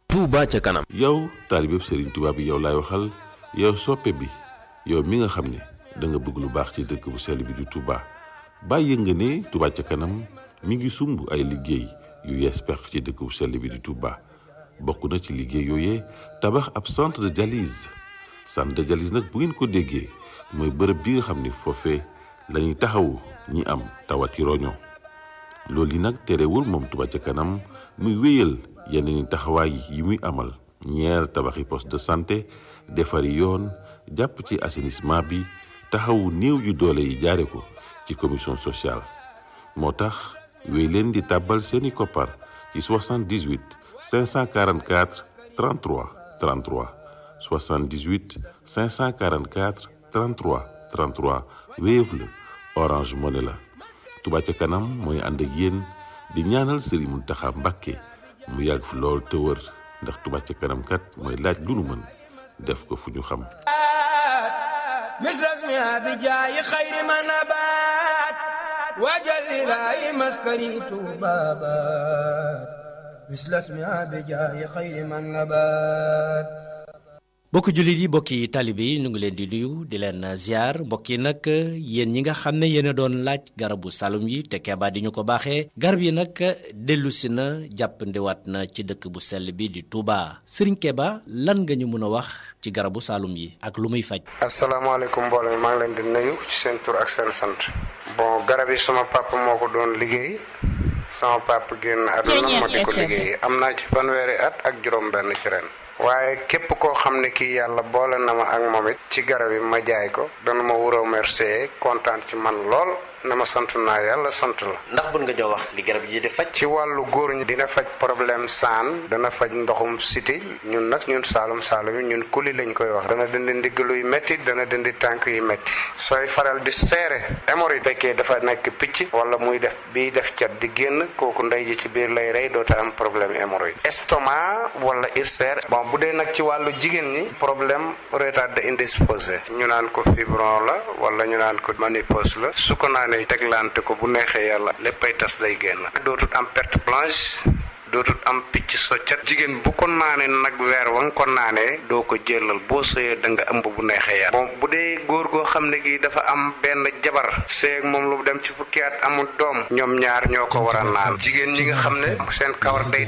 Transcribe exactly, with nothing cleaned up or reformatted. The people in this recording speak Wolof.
Touba ca kanam. yow taalibe Serigne Touba bi yow laay waxal yow soppe bi yow mi nga xam ne da nga bëgg lu baax ci dëkk bu sell bi di Touba bàyyi nga ne Touba ca kanam mi ngi sumb ay liggéey yu yees pex ci dëkk bu sell bi di Touba bokk na ci liggéey yooyee tabax ab centre de dialyse centre de dialyse nag bu ngeen ko déggee mooy bërëb bi nga xam ne foofee la ñuy taxawu ñi am tawati roño loolu yi nag terewul moom Touba ca kanam muy wéyal yeneen i taxawaay yi muy amal ñeer tabaxi poste de santé defari yoon jàpp ci assainissement bi taxawu néew yu doole yi jaare ko ci commission sociale moo tax wéy leen di tàbbal seeni koppar ci soixante-dix-huit cinq cent quarante-quatre trente-trois trente-trois soixante-dix-huit cinq cent quarante-quatre trente-trois trente-trois Wave la Orange Money la Touba ca kanam mooy ànd ak yéen di ñaanal Serigne Mountakha Mbacké mu yàgg fi lool te wër ndax Touba ca kanam kat mooy laaj lu nu mën def ko fu ñu xam misras mi abijaayi xayri ma nabaat wajal ilaahi maskani tuubaabaat misras mi abijaayi xayri ma nabaat. mbokki jullit yi mbokki taalibe yi ñu ngi leen di nuyu di leen ziar mbokk yi nag yéen ñi nga xam ne yéen a doon laaj garabu salum yi te Keba di ñu ko baaxee garab yi nag dellu si na jàppandiwaat na ci dëkk bu sell bi di Touba Serigne Keba lan nga ñu mën a wax ci garabu salum yi ak lu muy faj. asalaamaaleykum mbooloo mi maa ngi leen di nuyu ci seen tur ak seen sant. bon garab yi sama papa moo ko doon liggéey sama papa génn àdduna ma di ko liggéey am naa ci fanweeri at ak juróom-benn ci ren. waaye képp koo xam ne kii yàlla boole na ma ak moom it ci garab yi ma jaay ko dana ma wuroo remercier kontaan ci man lool na ma sant naa yàlla sant la. ndax bun nga jox wax li garab yi di faj. ci wàllu góor ñi dina faj problème saan dana faj ndoxum siti ñun nag ñun saalum saalum yi ñun kuli lañ koy wax dana dindi ndigg luy métti dana dindi tànk yu métti sooy faral di seere hémorroïde fekkee dafa nekk picc wala muy def biy def cat di génn kooku ndey ji ci biir lay rey doota am problème hémorroïde estomac wala ulcère bon bu dee nag ci wàllu jigéen ñi problème retard indisposé ñu naan ko fibron la wala ñu naan ko ménopause la su ko naanee teglante ko bu neexee yàlla léppay tas day génn dootut am perte blanche dootut am picc soccat jigéen bu ko naanee nag weer wa nga ko naanee doo ko jëlal boo sëyee da nga ëmb bu neexee yàlla bon bu dee góor goo xam ne gi dafa am benn jabar seeg moom lu dem ci fukki at amul doom ñoom ñaar ñoo ko war a naan jigéen ñi nga xam ne seen kawar day